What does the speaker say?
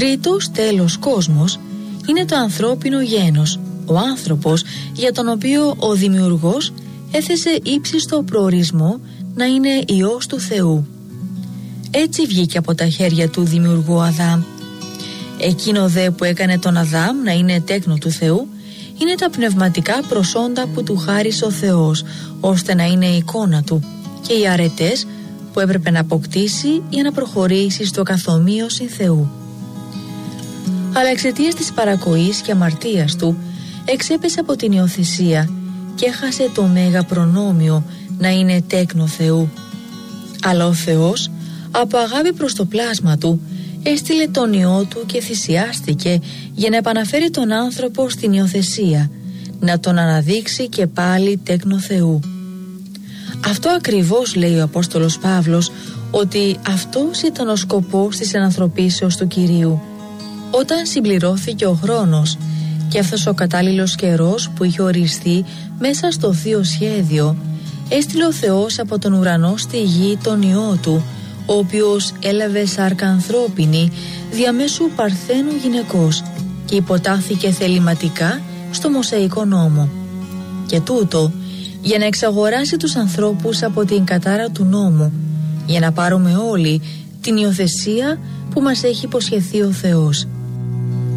Τρίτος τέλος κόσμος είναι το ανθρώπινο γένος, ο άνθρωπος για τον οποίο ο Δημιουργός έθεσε ύψιστο προορισμό να είναι Υιός του Θεού. Έτσι βγήκε από τα χέρια του Δημιουργού Αδάμ. Εκείνο δε που έκανε τον Αδάμ να είναι τέκνο του Θεού είναι τα πνευματικά προσόντα που του χάρισε ο Θεός, ώστε να είναι η εικόνα του, και οι αρετές που έπρεπε να αποκτήσει για να προχωρήσει στο καθομοίωση Θεού. Αλλά εξαιτίας της παρακοής και αμαρτίας του εξέπεσε από την υιοθεσία και έχασε το μέγα προνόμιο να είναι τέκνο Θεού. Αλλά ο Θεός, από αγάπη προς το πλάσμα του, έστειλε τον Υιό του και θυσιάστηκε για να επαναφέρει τον άνθρωπο στην υιοθεσία, να τον αναδείξει και πάλι τέκνο Θεού. Αυτό ακριβώς λέει ο Απόστολος Παύλος, ότι αυτός ήταν ο σκοπός της ενανθρωπίσεως του Κυρίου. Όταν συμπληρώθηκε ο χρόνος και αυτός ο κατάλληλος καιρός που είχε οριστεί μέσα στο θείο σχέδιο, έστειλε ο Θεός από τον ουρανό στη γη τον Υιό του, ο οποίος έλαβε σάρκα ανθρώπινη διαμέσου παρθένου γυναικός και υποτάχθηκε θεληματικά στο Μωσαϊκό νόμο. Και τούτο για να εξαγοράσει τους ανθρώπους από την κατάρα του νόμου, για να πάρουμε όλοι την υιοθεσία που μας έχει υποσχεθεί ο Θεός.